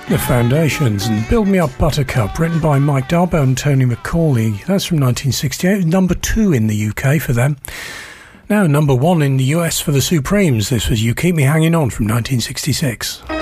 The Foundations and Build Me Up Buttercup, written by Mike Darbo and Tony McCauley. That's from 1968, number 2 in the UK for them. Now number 1 in the US for the Supremes. This was You Keep Me Hanging On from 1966.